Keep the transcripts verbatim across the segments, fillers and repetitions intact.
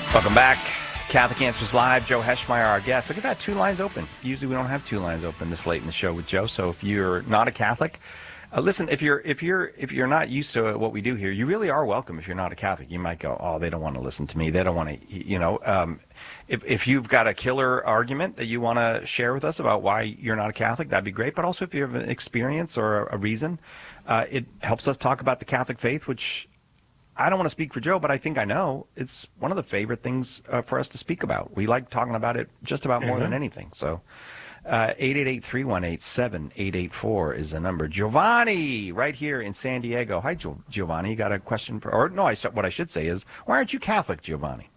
Welcome back. Catholic Answers Live. Joe Heschmeyer, our guest. Look at that, two lines open. Usually we don't have two lines open this late in the show with Joe. So if you're not a Catholic, uh, listen. If you're if you're if you're not used to what we do here, you really are welcome. If you're not a Catholic, you might go, oh, they don't want to listen to me. They don't want to, you know. Um, if if you've got a killer argument that you want to share with us about why you're not a Catholic, that'd be great. But also, if you have an experience or a, a reason, uh, it helps us talk about the Catholic faith, which I don't want to speak for Joe, but I think I know it's one of the favorite things uh, for us to speak about. We like talking about it just about more mm-hmm. than anything. So uh, eight eight eight, three one eight, seven eight eight four is the number. Giovanni, right here in San Diego. Hi, Gio- Giovanni. You got a question for, or no, I, what I should say is, why aren't you Catholic, Giovanni?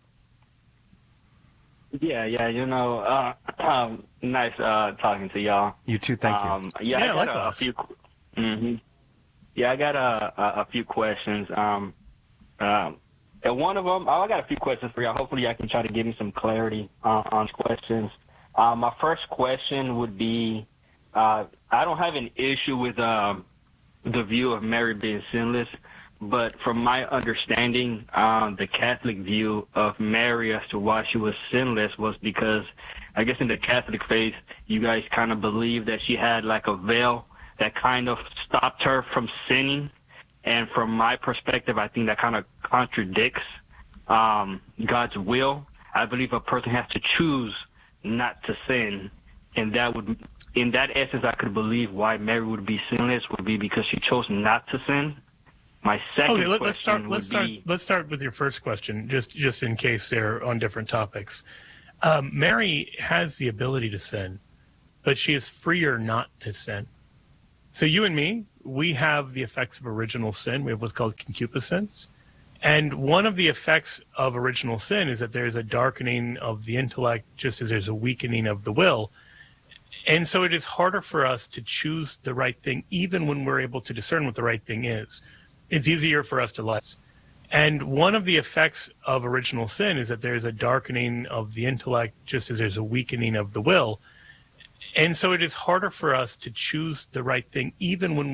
Yeah, yeah, you know, uh, um, nice uh, talking to y'all. You too, thank um, you. Yeah, yeah, I got a, a few. Mm-hmm. Yeah, I got a, a, a few questions. Um, Um, and one of them, I got a few questions for y'all. Hopefully, I can try to give me some clarity uh, on questions. Uh, my first question would be, uh, I don't have an issue with um, the view of Mary being sinless, but from my understanding, um, the Catholic view of Mary as to why she was sinless was because, I guess in the Catholic faith, you guys kind of believe that she had like a veil that kind of stopped her from sinning. And from my perspective, I think that kind of contradicts um, God's will. I believe a person has to choose not to sin, and that would, in that essence, I could believe why Mary would be sinless would be because she chose not to sin. My second okay, let, question let's start. would Let's start. be, Let's start with your first question, just just in case they're on different topics. Um, Mary has the ability to sin, but she is freer not to sin. So you and me, we have the effects of original sin. We have what's called concupiscence. And one of the effects of original sin is that there's a darkening of the intellect, just as there's a weakening of the will. And so it is harder for us to choose the right thing, even when we're able to discern what the right thing is. It's easier for us to lie. And one of the effects of original sin is that there's a darkening of the intellect, just as there's a weakening of the will. And so it is harder for us to choose the right thing, even when